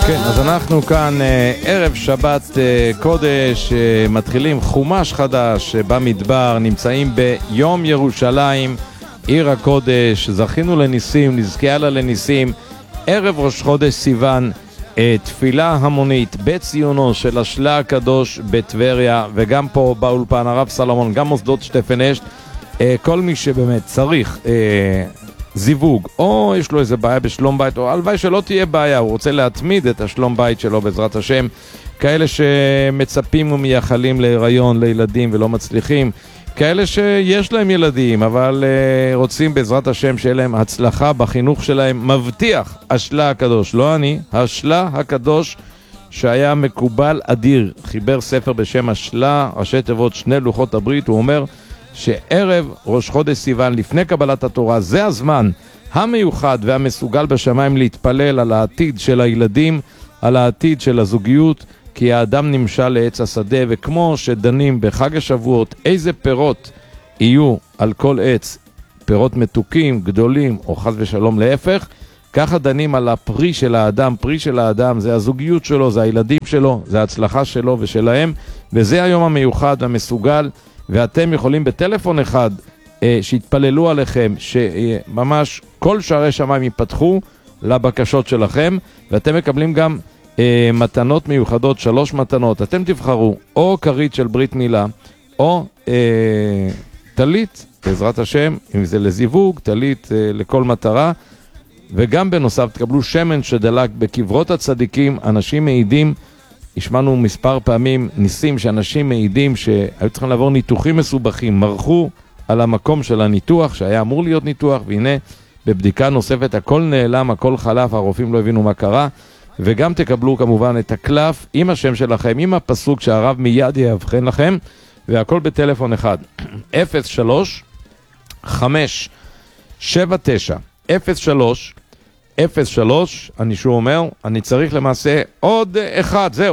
כן, אז אנחנו כאן ערב שבת קודש, מתחילים חומש חדש במדבר, נמצאים ביום ירושלים, עיר הקודש, זכינו לניסים, נזכה לה לניסים, ערב ראש חודש סיוון, תפילה המונית בציונו של השלה הקדוש בטבריה, וגם פה באולפן הרב סלומון, גם מוסדות שטפן אשת, כל מי שבאמת צריך זיווג, או יש לו איזה בעיה בשלום בית, או הלוואי שלא תהיה בעיה, הוא רוצה להתמיד את השלום בית שלו בעזרת השם, כאלה שמצפים ומייחלים להיריון, לילדים ולא מצליחים, כאלה שיש להם ילדים, אבל רוצים בעזרת השם שיהיה להם הצלחה בחינוך שלהם, מבטיח השלה הקדוש, לא אני, השלה הקדוש שהיה מקובל אדיר, חיבר ספר בשם השלה, ראשי תיבות שני לוחות הברית, הוא אומר שערב ראש חודש סיוון לפני קבלת התורה זה הזמן המיוחד והמסוגל בשמיים להתפלל על העתיד של הילדים, על העתיד של הזוגיות, כי האדם נמשל לעץ השדה, וכמו שדנים בחג השבועות איזה פירות יהיו על כל עץ, פירות מתוקים, גדולים או חס ושלום להפך, ככה דנים על הפרי של האדם. פרי של האדם זה הזוגיות שלו, זה הילדים שלו, זה ההצלחה שלו ושלהם, וזה היום המיוחד והמסוגל, ואתם יכולים בטלפון אחד שיתפללו עליכם, שממש כל שערי שמיים ייפתחו לבקשות שלכם, ואתם מקבלים גם מתנות מיוחדות, 3 מתנות. אתם תבחרו או קרית של ברית מילה, או תלית, בעזרת השם, אם זה לזיווג, תלית לכל מטרה, וגם בנוסף תקבלו שמן שדלק בקברות הצדיקים. אנשים מעידים, השמענו מספר פעמים ניסים שאנשים מעידים שהיו צריכים לעבור ניתוחים מסובכים, מרחו על המקום של הניתוח שהיה אמור להיות ניתוח, והנה בבדיקה נוספת הכל נעלם, הכל חלף, הרופאים לא הבינו מה קרה. וגם תקבלו כמובן את הקלף עם השם שלכם, עם הפסוק שהרב מיד יאבחן לכם, והכל בטלפון אחד 03 5 7 9 03 03. אני שוב אומר, אני צריך למעשה עוד אחד, זהו,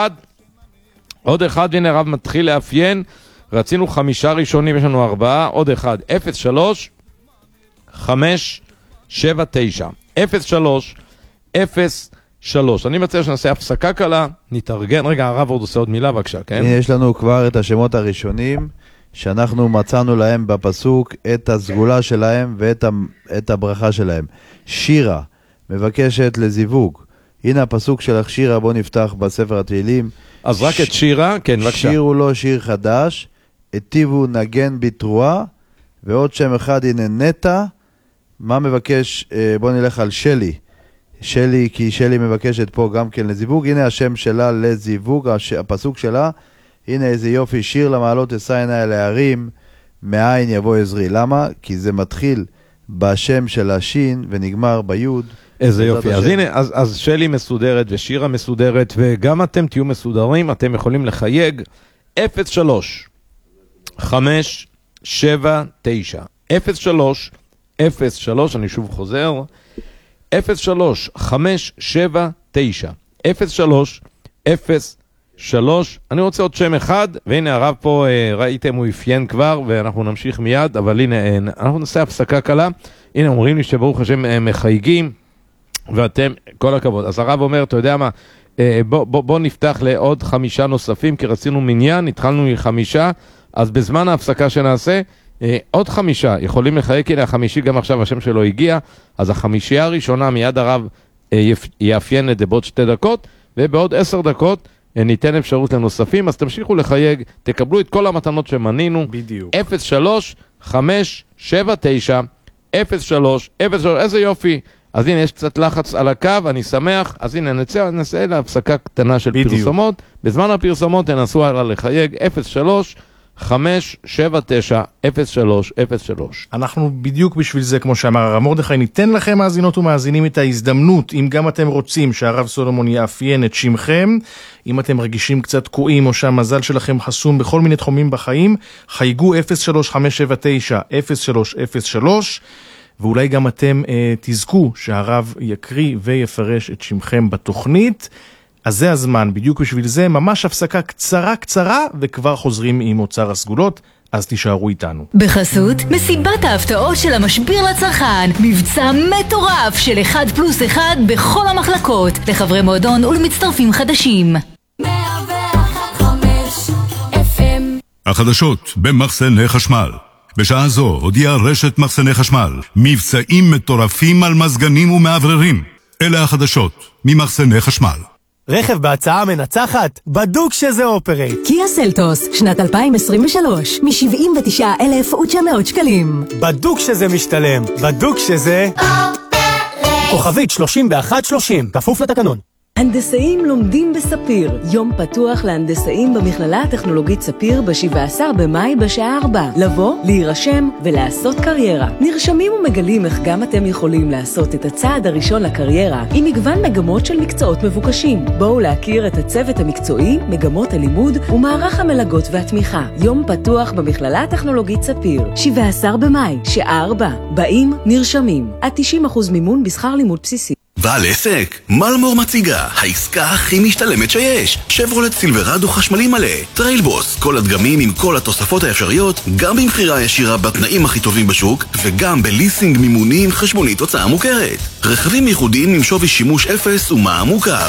עוד אחד, והנה הרב מתחיל לאפיין, רצינו 5 ראשונים, יש לנו 4, עוד אחד, 03 5 7 9 03. אני מציע שנעשה הפסקה קלה, נתארגן. רגע, הרב עוד עושה עוד מילה, בבקשה, כן? הנה, יש לנו כבר את השמות הראשונים, שאנחנו מצאנו להם בפסוק את הסגולה שלהם ואת הברכה שלהם. שירה, מבקשת לזיווג. הנה הפסוק שלך שירה, בוא נפתח בספר התהילים. אז רק את שירה, כן, בבקשה. שירו לו שיר חדש, היטיבו נגן בתרועה, ועוד שם אחד, הנה נטע. מה מבקש? בוא נלך על שלי. שלי, כי שלי מבקשת פה גם כן לזיווג. הנה השם שלה לזיווג, הפסוק שלה. הנה איזה יופי, שיר למעלות אשא עיני אל ההרים, מאין יבוא עזרי. למה? כי זה מתחיל בשם של השין ונגמר ביוד. איזה יופי. אז הנה, אז שלי מסודרת ושירה מסודרת, וגם אתם תהיו מסודרים. אתם יכולים לחייג 03 5 7 9 03 אני שוב חוזר 03 5 7 9 03. אני רוצה עוד שם אחד, והנה הרב פה, ראיתם הוא אפיין כבר, ואנחנו נמשיך מיד, אבל הנה, אנחנו נעשה הפסקה קלה. הנה אומרים לי שברוך השם מחייגים, ואתם, כל הכבוד. אז הרב אומר, אתה יודע מה, בוא נפתח לעוד 5 נוספים, כי רצינו מניין, התחלנו מ5, אז בזמן ההפסקה שנעשה, עוד 5 יכולים לחייג. הנה החמישי גם עכשיו השם שלו הגיע, אז החמישייה הראשונה מיד הרב יאפיין את זה בעוד 2 דקות, ובעוד 10 דקות ניתן אפשרות לנוספים. אז תמשיכו לחייג, תקבלו את כל המתנות שמנינו. בדיוק. 03 5 7 9 03. איזה יופי. אז הנה יש קצת לחץ על הקו, אני שמח. אז הנה נעשה להפסקה קטנה של פרסומות. בזמן הפרסומות תנסו הלאה לחייג 03 5 7 9 03 03. אנחנו בדיוק בשביל זה, כמו שאמר הרב מרדכי, ניתן לכם מאזינות ומאזינים את ההזדמנות, אם גם אתם רוצים שהרב סולומון יאפיין את שמכם, אם אתם רגישים קצת תקועים או שהמזל שלכם חסום בכל מיני תחומים בחיים, חייגו 03 5 7 9 0303, ואולי גם אתם תזכו שהרב יקריא ויפרש את שמכם בתוכנית. אז זה הזמן, בדיוק בשביל זה, ממש הפסקה קצרה, וכבר חוזרים עם אוצר הסגולות. אז תישארו איתנו. בחסות, מסיבת ההפתעות של המשביר לצרכן. מבצע מטורף של 1+1 בכל המחלקות. לחברי מועדון ולמצטרפים חדשים. 101.5 FM. החדשות במחסני חשמל. בשעה זו הודיעה רשת מחסני חשמל מבצעים מטורפים על מזגנים ומעבררים. אלה החדשות ממחסני חשמל. רכב בהצעה מנצחת? בדוק שזה אופרייט. קיה סלטוס, שנת 2023, מ-79,900 שקלים. בדוק שזה משתלם. בדוק שזה... כוכבית 3130, כפוף לתקנון. הנדסאים לומדים בספיר. יום פתוח להנדסאים במכללה הטכנולוגית ספיר ב-17 במאי בשעה 4. לבוא, להירשם ולעשות קריירה. נרשמים ומגלים איך גם אתם יכולים לעשות את הצעד הראשון לקריירה עם מגוון מגמות של מקצועות מבוקשים. בואו להכיר את הצוות המקצועי, מגמות הלימוד ומערך המלגות והתמיכה. יום פתוח במכללה הטכנולוגית ספיר. 17 במאי, שעה 4. באים, נרשמים. עד 90% מימון בשכר לימוד בסיסי. בעל עסק, מלמור מציגה, העסקה הכי משתלמת שיש. שברולט סילברדו חשמלי מלא, טריילבוס, כל הדגמים עם כל התוספות האפשריות, גם במחירה ישירה בתנאים הכי טובים בשוק, וגם בליסינג מימוני עם חשבונית הוצאה מוכרת. רכבים ייחודיים עם שווי שימוש אפס ומע"מ מוכר.